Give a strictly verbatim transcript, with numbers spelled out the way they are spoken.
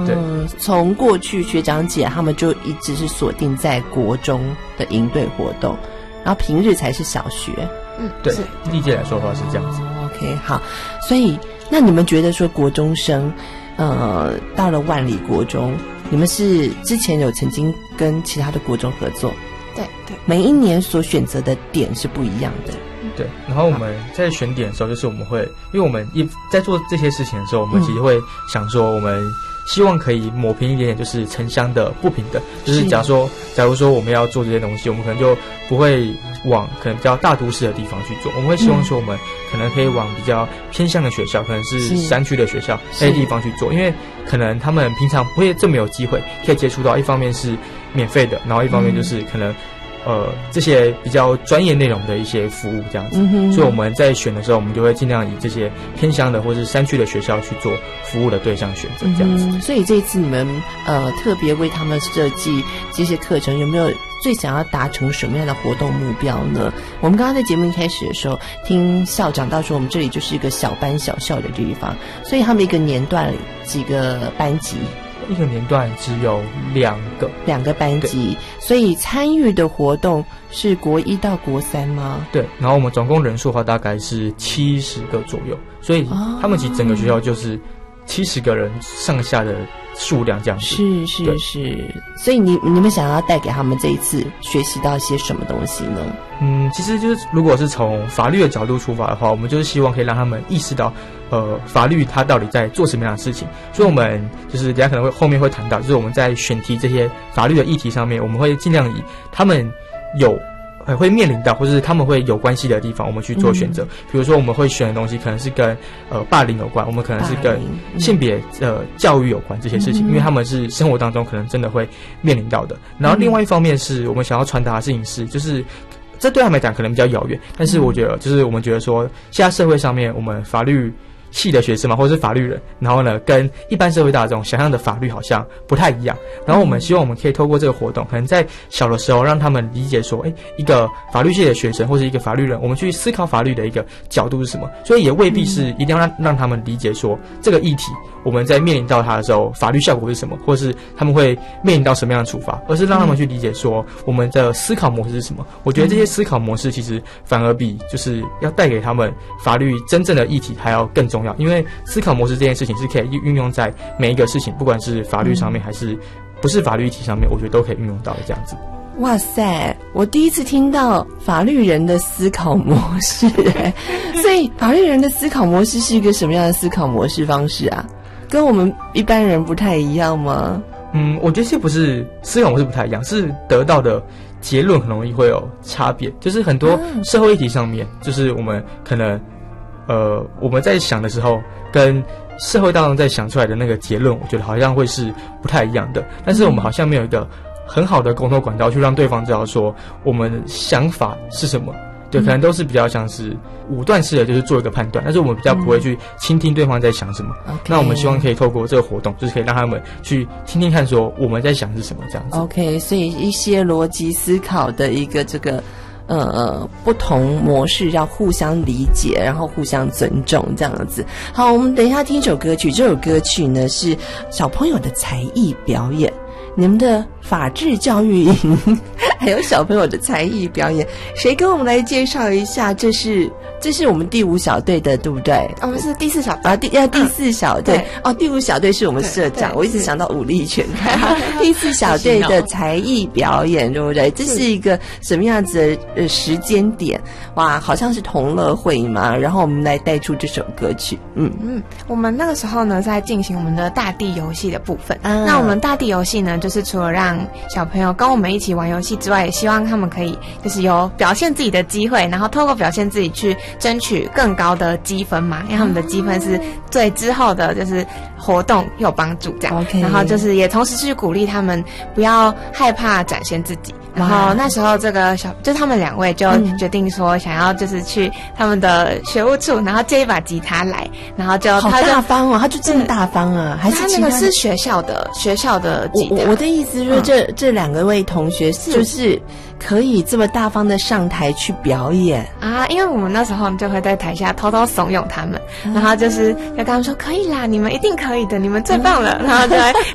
对， 从过去学长姐他们就一直是锁定在国中的营队活动，然后平日才是小学。 嗯，对，历届来说的话是这样子。 哦、OK， 好，所以那你们觉得说国中生，呃，到了万里国中，你们是之前有曾经跟其他的国中合作？ 对对， 每一年所选择的点是不一样的。 对，然后我们在选点的时候，就是我们会，因为我们一在做这些事情的时候，我们其实会想说，我们希望可以抹平一点点，就是城乡的不平等。就是假如说，假如说我们要做这些东西，我们可能就不会往可能比较大都市的地方去做，我们会希望说，我们可能可以往比较偏向的学校，可能是山区的学校那些地方去做，因为可能他们平常不会这么有机会可以接触到，一方面是免费的，然后一方面就是可能。呃，这些比较专业内容的一些服务这样子，嗯、所以我们在选的时候，我们就会尽量以这些偏乡的或是山区的学校去做服务的对象选择这样子。 嗯、所以这一次你们呃特别为他们设计这些课程，有没有最想要达成什么样的活动目标呢？我们刚刚在节目一开始的时候，听校长到说我们这里就是一个小班小校的地方，所以他们一个年段几个班级。 一个年段只有两个两个班级，所以参与的活动是国一到国三吗？ 对，然后我们总共人数的话大概是七十个左右，所以他们其实整个学校就是七十个人上下的数量这样子。 是是是，所以你你们想要带给他们这一次学习到些什么东西呢？ 嗯，其实就是如果是从法律的角度出发的话，我们就是希望可以让他们意识到，呃，法律它到底在做什么样的事情。所以我们就是大家可能会后面会谈到，就是我们在选题这些法律的议题上面，我们会尽量以他们有。呃，会面临到或是他们会有关系的地方，我们去做选择。嗯、比如说，我们会选的东西可能是跟呃霸凌有关，我们可能是跟性别、嗯、呃教育有关这些事情，嗯、因为他们是生活当中可能真的会面临到的。然后另外一方面是我们想要传达的事情是，就是这对他们来讲可能比较遥远，但是我觉得就是我们觉得说，现在社会上面我们法律系的学生嘛，或者是法律人，然后呢，跟一般社会大众想象的法律好像不太一样。然后我们希望我们可以透过这个活动，可能在小的时候让他们理解说，哎，一个法律系的学生或者一个法律人，我们去思考法律的一个角度是什么。所以也未必是一定要让让他们理解说这个议题我们在面临到它的时候，法律效果是什么，或是他们会面临到什么样的处罚，而是让他们去理解说我们的思考模式是什么。我觉得这些思考模式其实反而比就是要带给他们法律真正的议题还要更重要。因为思考模式这件事情是可以运用在每一个事情，不管是法律上面还是不是法律议题上面，我觉得都可以运用到的这样子。 哇塞，我第一次听到法律人的思考模式欸所以法律人的思考模式是一个什么样的思考模式方式啊？跟我们一般人不太一样吗？ 嗯，我觉得这不是思考模式不太一样，是得到的结论很容易会有差别。就是很多社会议题上面，就是我们可能呃，我们在想的时候，跟社会大众在想出来的那个结论，我觉得好像会是不太一样的。但是我们好像没有一个很好的沟通管道，去让对方知道说我们想法是什么。对，可能都是比较像是武断式的，就是做一个判断，但是我们比较不会去倾听对方在想什么。嗯、那我们希望可以透过这个活动，就是可以让他们去听听看，说我们在想是什么这样子。 OK， 所以一些逻辑思考的一个这个。呃，不同模式要互相理解，然后互相尊重，这样子。好，我们等一下听一首歌曲，这首歌曲呢是小朋友的才艺表演。你们的法治教育营还有小朋友的才艺表演，谁跟我们来介绍一下？这是这是我们第五小队的，对不对？ 我们是第四小队啊，第要第四小队、嗯、哦，第五小队是我们社长，我一直想到武力全开。第四小队的才艺表演，对不对？这是一个什么样子的呃时间点？哇，好像是同乐会嘛，然后我们来带出这首歌曲。嗯嗯，我们那个时候呢在进行我们的大地游戏的部分。啊、那我们大地游戏呢，就是除了让小朋友跟我们一起玩游戏之外，也希望他们可以就是有表现自己的机会，然后透过表现自己去争取更高的积分嘛，因为他们的积分是对之后的就是活动有帮助这样。Okay. 然后就是也同时去鼓励他们不要害怕展现自己。然后那时候这个小就是他们两位就决定说想要就是去他们的学务处，然后借一把吉他来，然后就好大方哦，他就这么大方啊？还是他那个是学校的学校的吉他？ 我我的意思是说这、嗯、这两个位同学就是可以这么大方的上台去表演啊？因为我们那时候就会在台下偷偷怂恿他们，然后就是就跟他们说可以啦，你们一定可以的，你们最棒了，然后就会